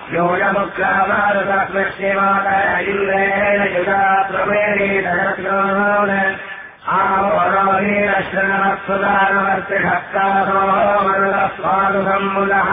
योजमुक्रामारुतकृष्यमातयिन्द्रेण युजा प्रवेणीतरत्रोण आवरोहीरश्रमत्सुदानवर्तिषक्तासो मरुदस्वादुसम्मुदः